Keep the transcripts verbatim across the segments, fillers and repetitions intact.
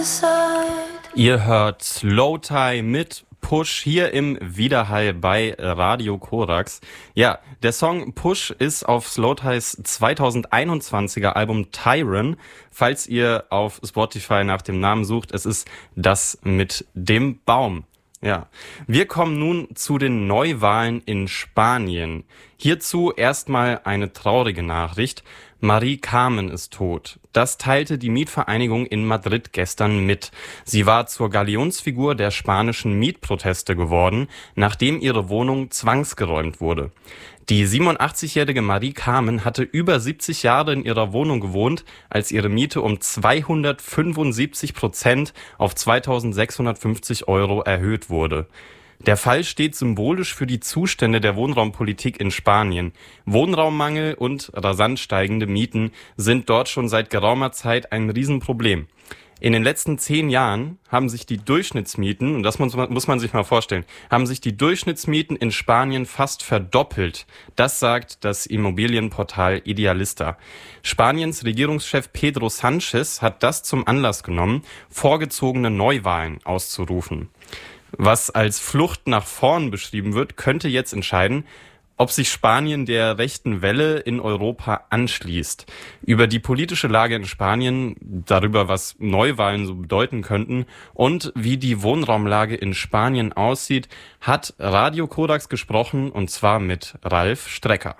Ihr hört Slowthai mit Push hier im Widerhall bei Radio Korax. Ja, der Song Push ist auf Slowthais zweitausendeinundzwanziger Album Tyran. Falls ihr auf Spotify nach dem Namen sucht, es ist das mit dem Baum. Ja, wir kommen nun zu den Neuwahlen in Spanien. Hierzu erstmal eine traurige Nachricht. Marie Carmen ist tot. Das teilte die Mietvereinigung in Madrid gestern mit. Sie war zur Galionsfigur der spanischen Mietproteste geworden, nachdem ihre Wohnung zwangsgeräumt wurde. Die siebenundachtzigjährige Marie Carmen hatte über siebzig Jahre in ihrer Wohnung gewohnt, als ihre Miete um zweihundertfünfundsiebzig Prozent auf zweitausendsechshundertfünfzig Euro erhöht wurde. Der Fall steht symbolisch für die Zustände der Wohnraumpolitik in Spanien. Wohnraummangel und rasant steigende Mieten sind dort schon seit geraumer Zeit ein Riesenproblem. In den letzten zehn Jahren haben sich die Durchschnittsmieten, und das muss man, muss man sich mal vorstellen, haben sich die Durchschnittsmieten in Spanien fast verdoppelt. Das sagt das Immobilienportal Idealista. Spaniens Regierungschef Pedro Sánchez hat das zum Anlass genommen, vorgezogene Neuwahlen auszurufen. Was als Flucht nach vorn beschrieben wird, könnte jetzt entscheiden, ob sich Spanien der rechten Welle in Europa anschließt. Über die politische Lage in Spanien, darüber, was Neuwahlen so bedeuten könnten und wie die Wohnraumlage in Spanien aussieht, hat Radio Korax gesprochen, und zwar mit Ralf Strecker.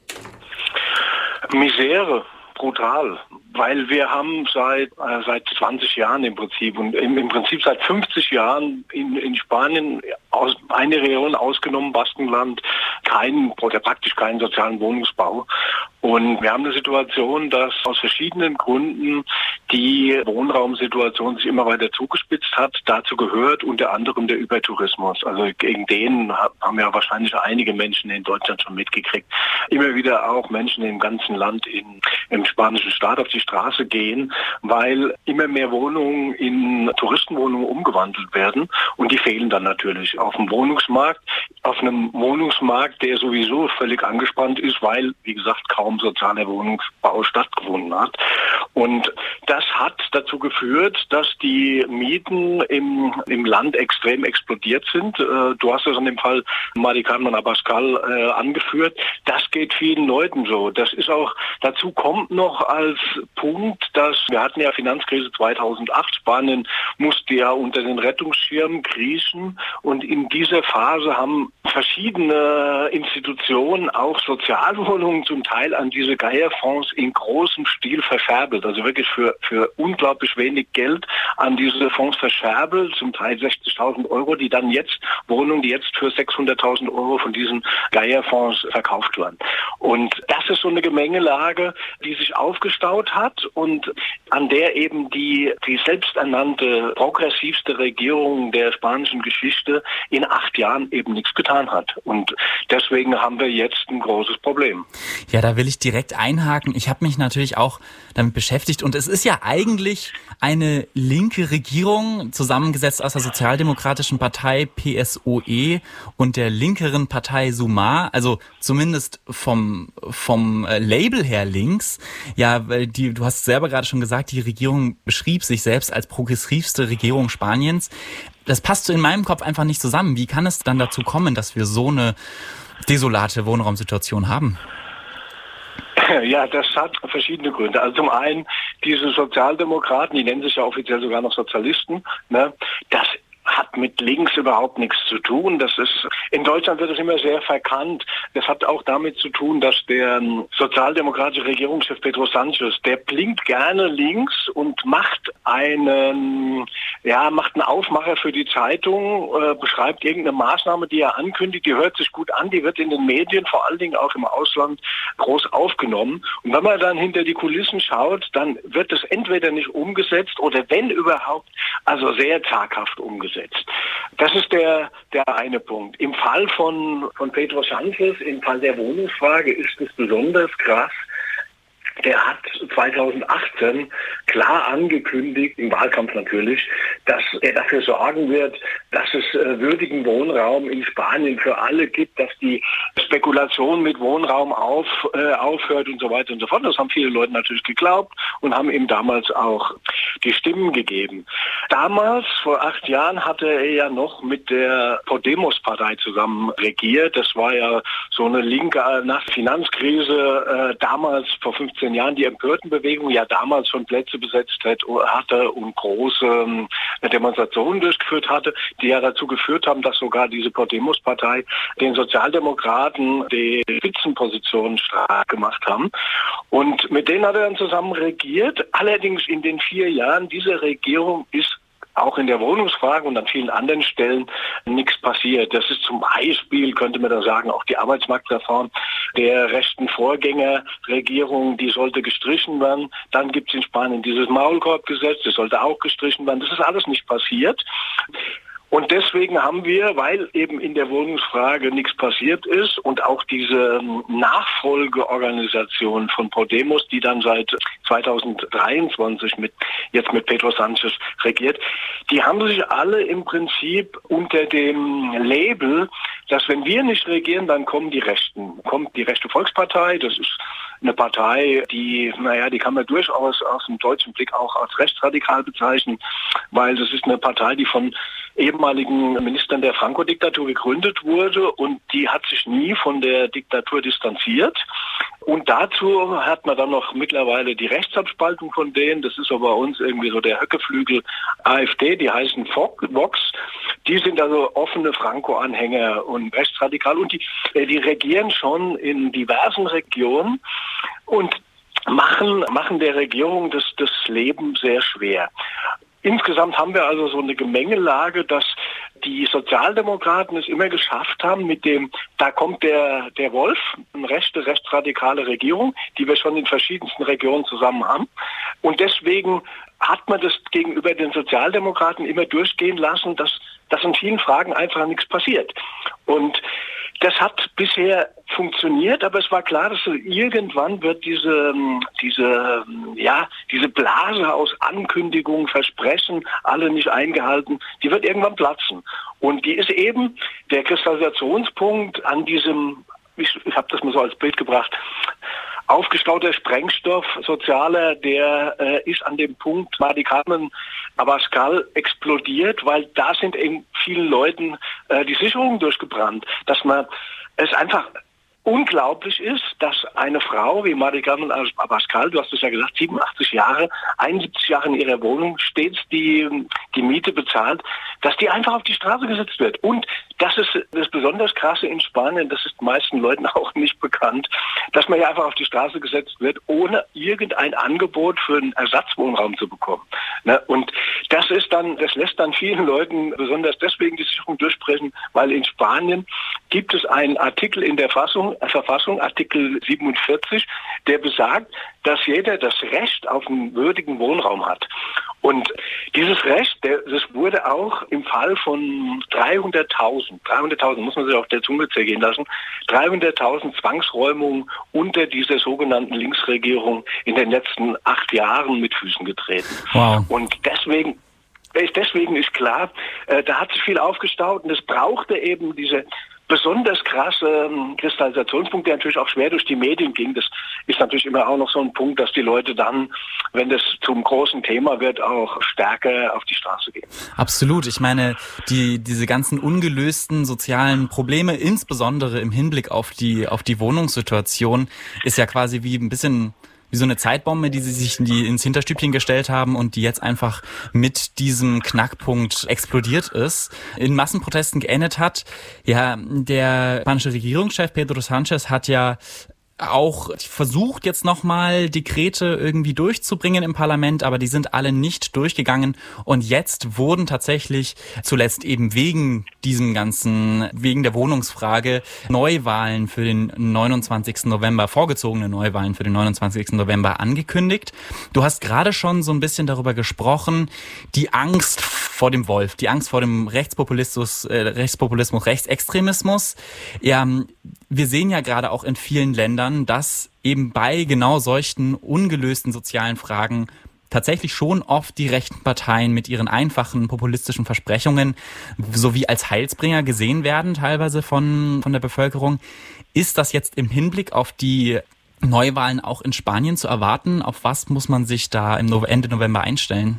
Misere. Brutal, weil wir haben seit äh, seit zwanzig Jahren im Prinzip und im, im Prinzip seit fünfzig Jahren in, in Spanien aus eine Region ausgenommen, Baskenland, keinen oder praktisch keinen sozialen Wohnungsbau. Und wir haben eine Situation, dass aus verschiedenen Gründen die Wohnraumsituation sich immer weiter zugespitzt hat. Dazu gehört unter anderem der Übertourismus. Also gegen den haben ja wahrscheinlich einige Menschen in Deutschland schon mitgekriegt. Immer wieder auch Menschen im ganzen Land in, im spanischen Staat auf die Straße gehen, weil immer mehr Wohnungen in Touristenwohnungen umgewandelt werden. Und die fehlen dann natürlich auf dem Wohnungsmarkt. Auf einem Wohnungsmarkt, der sowieso völlig angespannt ist, weil, wie gesagt, kaum sozialer Wohnungsbau stattgefunden hat. Und das hat dazu geführt, dass die Mieten im, im Land extrem explodiert sind. Äh, du hast es an dem Fall Marie Carmen Abascal äh, angeführt. Das geht vielen Leuten so. Das ist auch, dazu kommt noch als Punkt, dass wir hatten ja Finanzkrise zweitausendacht. Spanien musste ja unter den Rettungsschirmen kriechen und in dieser Phase haben verschiedene Institutionen auch Sozialwohnungen zum Teil an diese Geierfonds in großem Stil verscherbelt. Also wirklich für, für unglaublich wenig Geld an diese Fonds verscherbelt, zum Teil sechzigtausend Euro, die dann jetzt, Wohnungen, die jetzt für sechshunderttausend Euro von diesen Geierfonds verkauft werden. Und das ist so eine Gemengelage, die sich aufgestaut hat und an der eben die, die selbsternannte progressivste Regierung der spanischen Geschichte in acht Jahren eben nichts getan hat. Und deswegen haben wir jetzt ein großes Problem. Ja, da will ich direkt einhaken. Ich habe mich natürlich auch damit beschäftigt und es ist ja eigentlich eine linke Regierung, zusammengesetzt aus der sozialdemokratischen Partei P S O E und der linkeren Partei Sumar, also zumindest vom vom Label her links. Ja, weil die, du hast selber gerade schon gesagt, die Regierung beschrieb sich selbst als progressivste Regierung Spaniens. Das passt so in meinem Kopf einfach nicht zusammen. Wie kann es dann dazu kommen, dass wir so eine desolate Wohnraumsituation haben? Ja, das hat verschiedene Gründe. Also zum einen, diese Sozialdemokraten, die nennen sich ja offiziell sogar noch Sozialisten, ne, das hat mit links überhaupt nichts zu tun. Das ist, in Deutschland wird es immer sehr verkannt. Das hat auch damit zu tun, dass der sozialdemokratische Regierungschef Pedro Sánchez, der blinkt gerne links und macht einen, ja, macht einen Aufmacher für die Zeitung, äh, beschreibt irgendeine Maßnahme, die er ankündigt, die hört sich gut an, die wird in den Medien, vor allen Dingen auch im Ausland, groß aufgenommen. Und wenn man dann hinter die Kulissen schaut, dann wird es entweder nicht umgesetzt oder wenn überhaupt, also sehr zaghaft umgesetzt. Das ist der, der eine Punkt. Im Fall von, von Pedro Sánchez, im Fall der Wohnungsfrage ist es besonders krass. der hat zweitausendachtzehn klar angekündigt, im Wahlkampf natürlich, dass er dafür sorgen wird, dass es äh, würdigen Wohnraum in Spanien für alle gibt, dass die Spekulation mit Wohnraum auf, äh, aufhört und so weiter und so fort. Das haben viele Leute natürlich geglaubt und haben ihm damals auch die Stimmen gegeben. Damals, vor acht Jahren, hatte er ja noch mit der Podemos-Partei zusammen regiert. Das war ja so eine linke nach Finanzkrise, äh, damals vor fünfzehn Jahren die Empörtenbewegung ja damals schon Plätze besetzt hatte und große äh, Demonstrationen durchgeführt hatte, die ja dazu geführt haben, dass sogar diese Podemos-Partei den Sozialdemokraten die Spitzenpositionen stark gemacht haben. Und mit denen hat er dann zusammen regiert. Allerdings in den vier Jahren dieser Regierung ist auch in der Wohnungsfrage und an vielen anderen Stellen nichts passiert. Das ist zum Beispiel, könnte man da sagen, auch die Arbeitsmarktreform der rechten Vorgängerregierung, die sollte gestrichen werden. Dann gibt es in Spanien dieses Maulkorbgesetz, das sollte auch gestrichen werden. Das ist alles nicht passiert. Und deswegen haben wir, weil eben in der Wohnungsfrage nichts passiert ist und auch diese Nachfolgeorganisation von Podemos, die dann seit zweitausenddreiundzwanzig mit, jetzt mit Pedro Sánchez regiert, die haben sich alle im Prinzip unter dem Label, dass wenn wir nicht regieren, dann kommen die Rechten. Kommt die Rechte Volkspartei, das ist eine Partei, die, naja, die kann man durchaus aus dem deutschen Blick auch als rechtsradikal bezeichnen, weil das ist eine Partei, die von ehemaligen Ministern der Franco-Diktatur gegründet wurde und die hat sich nie von der Diktatur distanziert. Und dazu hat man dann noch mittlerweile die Rechtsabspaltung von denen, das ist aber bei uns irgendwie so der Höckeflügel AfD, die heißen Vox. Die sind also offene Franco-Anhänger und rechtsradikal und die, die regieren schon in diversen Regionen und machen, machen der Regierung das, das Leben sehr schwer. Insgesamt haben wir also so eine Gemengelage, dass die Sozialdemokraten es immer geschafft haben mit dem, da kommt der, der Wolf, eine rechte, rechtsradikale Regierung, die wir schon in verschiedensten Regionen zusammen haben. Und deswegen hat man das gegenüber den Sozialdemokraten immer durchgehen lassen, dass, dass in vielen Fragen einfach nichts passiert. Und das hat bisher funktioniert, aber es war klar, dass irgendwann wird diese, diese, ja, diese Blase aus Ankündigungen, Versprechen, alle nicht eingehalten, die wird irgendwann platzen. Und die ist eben der Kristallisationspunkt an diesem, ich, ich habe das mal so als Bild gebracht, aufgestauter Sprengstoff, sozialer, der äh, ist an dem Punkt Madi Carmen Abascal explodiert, weil da sind eben vielen Leuten äh, die Sicherungen durchgebrannt, dass man es einfach unglaublich ist, dass eine Frau wie Madi Carmen Abascal, du hast es ja gesagt, siebenundachtzig Jahre, einundsiebzig Jahre in ihrer Wohnung stets die, die Miete bezahlt, dass die einfach auf die Straße gesetzt wird. Und das ist das besonders Krasse in Spanien, das ist den meisten Leuten auch nicht bekannt, dass man ja einfach auf die Straße gesetzt wird, ohne irgendein Angebot für einen Ersatzwohnraum zu bekommen. Ne? Und das ist dann, das lässt dann vielen Leuten besonders deswegen die Sicherung durchbrechen, weil in Spanien gibt es einen Artikel in der Fassung, Verfassung, Artikel siebenundvierzig, der besagt, dass jeder das Recht auf einen würdigen Wohnraum hat. Und dieses Recht, das wurde auch im Fall von dreihunderttausend, dreihunderttausend muss man sich auf der Zunge zergehen lassen, dreihunderttausend Zwangsräumungen unter dieser sogenannten Linksregierung in den letzten acht Jahren mit Füßen getreten. Wow. Und deswegen Deswegen ist klar, äh, da hat sich viel aufgestaut und es brauchte eben diese besonders krasse ähm, Kristallisationspunkt, der natürlich auch schwer durch die Medien ging. Das ist natürlich immer auch noch so ein Punkt, dass die Leute dann, wenn das zum großen Thema wird, auch stärker auf die Straße gehen. Absolut. Ich meine, die diese ganzen ungelösten sozialen Probleme, insbesondere im Hinblick auf die auf die Wohnungssituation, ist ja quasi wie ein bisschen wie so eine Zeitbombe, die sie sich in die, ins Hinterstübchen gestellt haben und die jetzt einfach mit diesem Knackpunkt explodiert ist, in Massenprotesten geendet hat. Ja, der spanische Regierungschef Pedro Sánchez hat ja auch versucht, jetzt nochmal Dekrete irgendwie durchzubringen im Parlament, aber die sind alle nicht durchgegangen und jetzt wurden tatsächlich zuletzt eben wegen diesem ganzen, wegen der Wohnungsfrage Neuwahlen für den neunundzwanzigsten November, vorgezogene Neuwahlen für den neunundzwanzigsten November angekündigt. Du hast gerade schon so ein bisschen darüber gesprochen, die Angst vor dem Wolf, die Angst vor dem Rechtspopulismus, äh, Rechtspopulismus, Rechtsextremismus. Ja, wir sehen ja gerade auch in vielen Ländern, dass eben bei genau solchen ungelösten sozialen Fragen tatsächlich schon oft die rechten Parteien mit ihren einfachen populistischen Versprechungen sowie als Heilsbringer gesehen werden, teilweise von, von der Bevölkerung. Ist das jetzt im Hinblick auf die Neuwahlen auch in Spanien zu erwarten? Auf was muss man sich da im Ende November einstellen?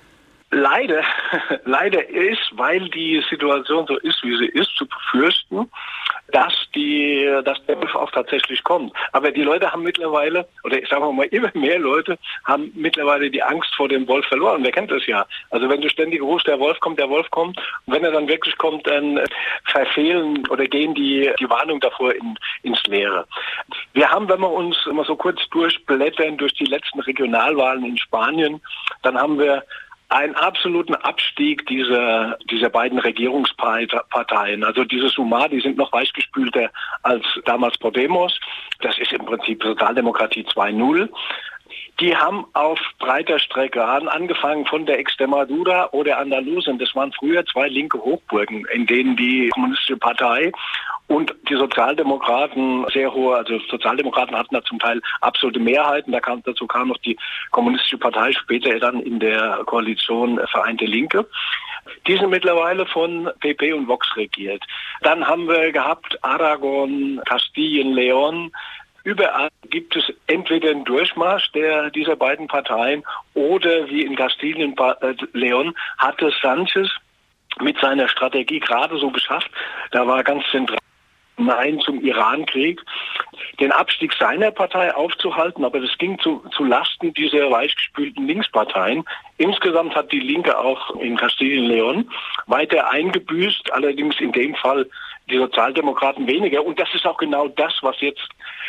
Leider, leider ist, weil die Situation so ist, wie sie ist, zu befürchten, dass die, dass der Wolf auch tatsächlich kommt. Aber die Leute haben mittlerweile, oder ich sage mal immer mehr Leute, haben mittlerweile die Angst vor dem Wolf verloren. Wer kennt das ja? Also wenn du ständig rufst, der Wolf kommt, der Wolf kommt, und wenn er dann wirklich kommt, dann verfehlen oder gehen die, die Warnung davor in, ins Leere. Wir haben, wenn wir uns immer so kurz durchblättern durch die letzten Regionalwahlen in Spanien, dann haben wir einen absoluten Abstieg dieser, dieser beiden Regierungsparteien. Also diese Sumar, die sind noch weichgespülter als damals Podemos. Das ist im Prinzip Sozialdemokratie zwei null. Die haben auf breiter Strecke an, angefangen von der Extremadura oder Andalusien. Das waren früher zwei linke Hochburgen, in denen die Kommunistische Partei und die Sozialdemokraten sehr hohe, also Sozialdemokraten hatten da zum Teil absolute Mehrheiten. Da kam, dazu kam noch die Kommunistische Partei, später dann in der Koalition Vereinte Linke. Die sind mittlerweile von P P und Vox regiert. Dann haben wir gehabt Aragon, Kastilien, León. Überall gibt es entweder einen Durchmarsch der, dieser beiden Parteien oder wie in Kastilien, äh, León hatte Sánchez mit seiner Strategie gerade so geschafft, da war ganz zentral Nein zum Iran-Krieg, den Abstieg seiner Partei aufzuhalten, aber das ging zu, zu Lasten dieser weichgespülten Linksparteien. Insgesamt hat die Linke auch in Kastilien-León weiter eingebüßt, allerdings in dem Fall die Sozialdemokraten weniger. Und das ist auch genau das, was jetzt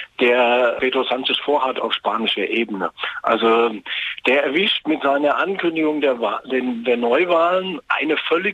der Pedro Sánchez vorhat auf spanischer Ebene. Also der erwischt mit seiner Ankündigung der, der Neuwahlen eine völlig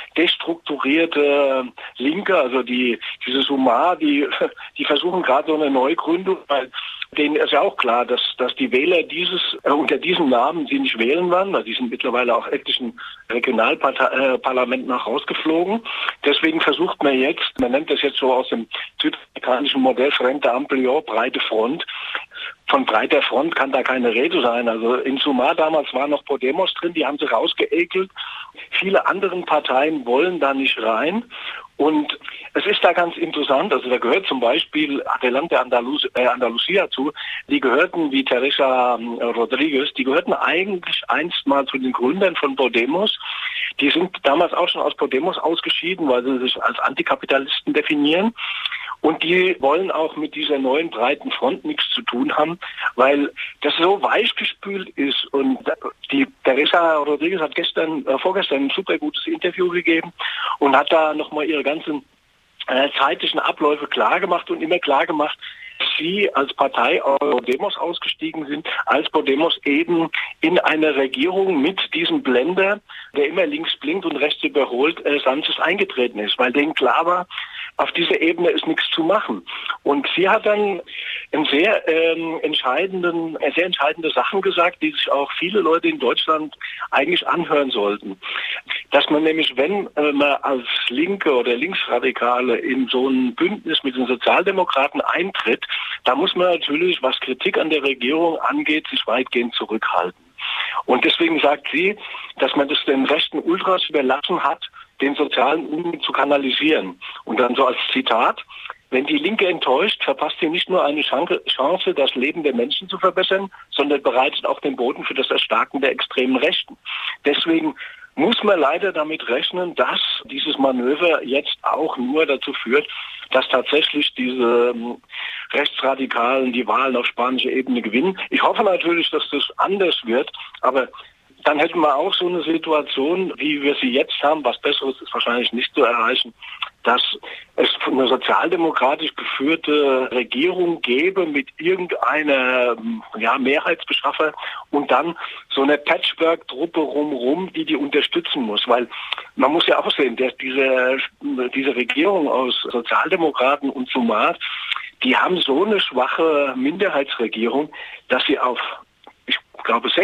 destrukturierte Linke, also die diese Sumar, die die versuchen gerade so eine Neugründung, weil denen ist ja auch klar, dass dass die Wähler dieses äh, unter diesem Namen sie nicht wählen werden, weil die sind mittlerweile auch etlichen Regionalparlamenten nach rausgeflogen. Deswegen versucht man jetzt, man nennt das jetzt so aus dem südamerikanischen Modell Frente Amplio, breite Front. Von breiter Front kann da keine Rede sein. Also in Sumar damals war noch Podemos drin, die haben sie rausgeekelt. Viele andere Parteien wollen da nicht rein. Und es ist da ganz interessant, also da gehört zum Beispiel Adelante Andalus, äh, Andalucía zu, die gehörten wie Teresa äh, Rodríguez, die gehörten eigentlich einst mal zu den Gründern von Podemos. Die sind damals auch schon aus Podemos ausgeschieden, weil sie sich als Antikapitalisten definieren. Und die wollen auch mit dieser neuen breiten Front nichts zu tun haben, weil das so weichgespült ist. Und die Teresa Rodríguez hat gestern, äh, vorgestern ein super gutes Interview gegeben und hat da nochmal ihre ganzen äh, zeitlichen Abläufe klargemacht und immer klargemacht, dass sie als Partei aus Podemos ausgestiegen sind, als Podemos eben in eine Regierung mit diesem Blender, der immer links blinkt und rechts überholt, äh, Sánchez eingetreten ist, weil denen klar war, auf dieser Ebene ist nichts zu machen. Und sie hat dann einen sehr ähm, entscheidenden, sehr entscheidende Sachen gesagt, die sich auch viele Leute in Deutschland eigentlich anhören sollten. Dass man nämlich, wenn äh, man als Linke oder Linksradikale in so ein Bündnis mit den Sozialdemokraten eintritt, da muss man natürlich, was Kritik an der Regierung angeht, sich weitgehend zurückhalten. Und deswegen sagt sie, dass man das den rechten Ultras überlassen hat, den sozialen Unmut zu kanalisieren. Und dann so als Zitat: Wenn die Linke enttäuscht, verpasst sie nicht nur eine Chance, das Leben der Menschen zu verbessern, sondern bereitet auch den Boden für das Erstarken der extremen Rechten. Deswegen muss man leider damit rechnen, dass dieses Manöver jetzt auch nur dazu führt, dass tatsächlich diese Rechtsradikalen die Wahlen auf spanischer Ebene gewinnen. Ich hoffe natürlich, dass das anders wird, aber dann hätten wir auch so eine Situation, wie wir sie jetzt haben, was Besseres ist wahrscheinlich nicht zu erreichen, dass es eine sozialdemokratisch geführte Regierung gäbe mit irgendeiner ja, Mehrheitsbeschaffer und dann so eine Patchwork-Truppe rumrum, die die unterstützen muss. Weil man muss ja auch sehen, dass diese, diese Regierung aus Sozialdemokraten und Sumar, die haben so eine schwache Minderheitsregierung, dass sie auf, ich glaube, sechs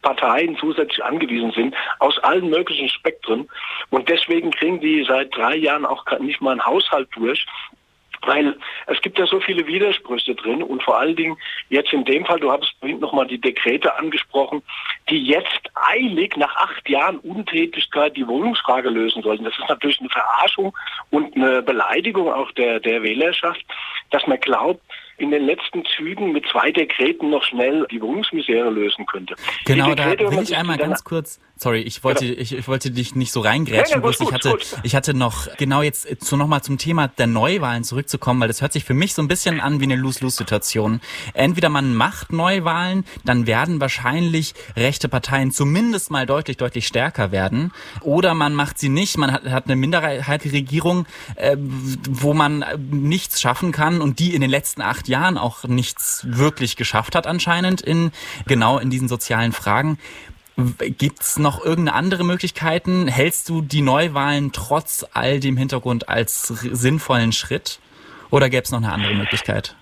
Parteien zusätzlich angewiesen sind, aus allen möglichen Spektren. Und deswegen kriegen die seit drei Jahren auch nicht mal einen Haushalt durch. Weil es gibt ja so viele Widersprüche drin und vor allen Dingen jetzt in dem Fall, du hast vorhin nochmal die Dekrete angesprochen, die jetzt eilig nach acht Jahren Untätigkeit die Wohnungsfrage lösen sollten. Das ist natürlich eine Verarschung und eine Beleidigung auch der, der Wählerschaft, dass man glaubt, in den letzten Zügen mit zwei Dekreten noch schnell die Wohnungsmisere lösen könnte. Genau, da will ich einmal ganz kurz, sorry, ich wollte, ja. ich, ich wollte dich nicht so reingrätschen, bloß ich hatte, gut. ich hatte noch, genau jetzt zu nochmal zum Thema der Neuwahlen zurückzukommen, weil das hört sich für mich so ein bisschen an wie eine Lose-Lose-Situation. Entweder man macht Neuwahlen, dann werden wahrscheinlich rechte Parteien zumindest mal deutlich, deutlich stärker werden, oder man macht sie nicht, man hat, hat eine Minderheitsregierung, äh, wo man nichts schaffen kann und die in den letzten acht Jahren auch nichts wirklich geschafft hat anscheinend in genau in diesen sozialen Fragen. Gibt's noch irgendeine andere Möglichkeiten? Hältst du die Neuwahlen trotz all dem Hintergrund als sinnvollen Schritt? Oder gäbe es noch eine andere Möglichkeit?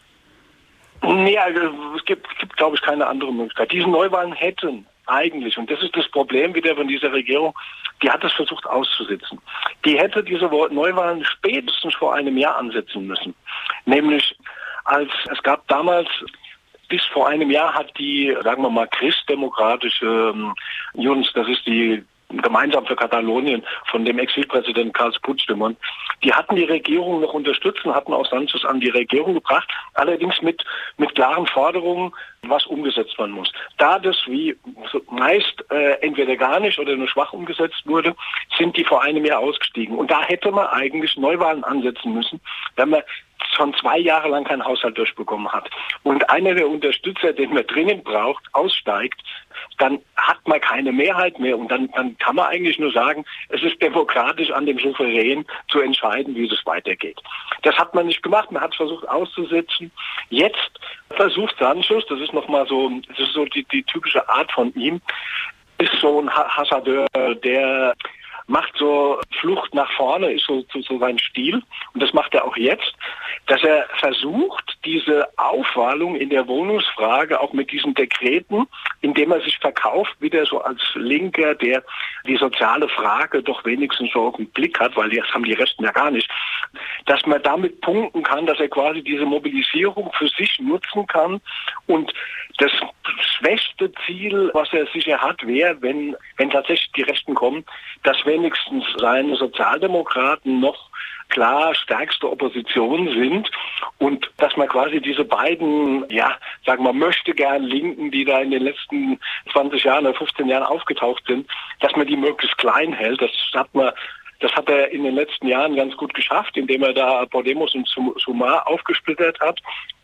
Nee, also es gibt, gibt glaube ich, keine andere Möglichkeit. Diese Neuwahlen hätten eigentlich, und das ist das Problem wieder von dieser Regierung, die hat es versucht auszusitzen. Die hätte diese Neuwahlen spätestens vor einem Jahr ansetzen müssen. Nämlich als es gab damals, bis vor einem Jahr hat die, sagen wir mal, christdemokratische ähm, Junts, das ist die gemeinsam für Katalonien von dem Exilpräsidenten Carles Puigdemont, die hatten die Regierung noch unterstützt und hatten auch Sanchez an die Regierung gebracht, allerdings mit mit klaren Forderungen, was umgesetzt werden muss. Da das wie meist äh, entweder gar nicht oder nur schwach umgesetzt wurde, sind die vor einem Jahr ausgestiegen. Und da hätte man eigentlich Neuwahlen ansetzen müssen, wenn man schon zwei Jahre lang keinen Haushalt durchbekommen hat und einer der Unterstützer, den man dringend braucht, aussteigt, dann hat man keine Mehrheit mehr und dann, dann kann man eigentlich nur sagen, es ist demokratisch an dem Souverän zu entscheiden, wie es weitergeht. Das hat man nicht gemacht, man hat es versucht auszusetzen. Jetzt versucht Sanchez, das ist nochmal so, das ist so die, die typische Art von ihm, ist so ein Hasardeur, der macht so Flucht nach vorne, ist so, so, so sein Stil. Und das macht er auch jetzt, dass er versucht, diese Aufwallung in der Wohnungsfrage auch mit diesen Dekreten, indem er sich verkauft, wieder so als Linker, der die soziale Frage doch wenigstens so auf den Blick hat, weil das haben die Rechten ja gar nicht, dass man damit punkten kann, dass er quasi diese Mobilisierung für sich nutzen kann. Und das schwächste Ziel, was er sicher hat, wäre, wenn, wenn tatsächlich die Rechten kommen, dass wenigstens seine Sozialdemokraten noch klar stärkste Opposition sind und dass man quasi diese beiden, ja, sagen wir, möchte gern Linken, die da in den letzten zwanzig Jahren oder fünfzehn Jahren aufgetaucht sind, dass man die möglichst klein hält. Das hat man Das hat er in den letzten Jahren ganz gut geschafft, indem er da Podemos und Sumar aufgesplittert hat.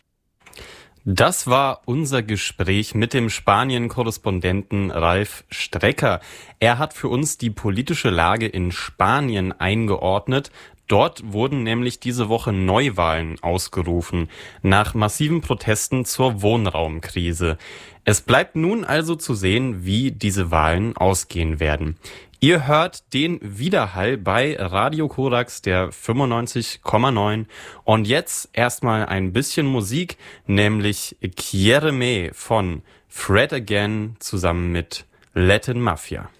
Das war unser Gespräch mit dem Spanien-Korrespondenten Ralf Strecker. Er hat für uns die politische Lage in Spanien eingeordnet. Dort wurden nämlich diese Woche Neuwahlen ausgerufen, nach massiven Protesten zur Wohnraumkrise. Es bleibt nun also zu sehen, wie diese Wahlen ausgehen werden. Ihr hört den Widerhall bei Radio Korax, der fünfundneunzig Komma neun. Und jetzt erstmal ein bisschen Musik, nämlich Quiéreme von Fred Again zusammen mit Latin Mafia.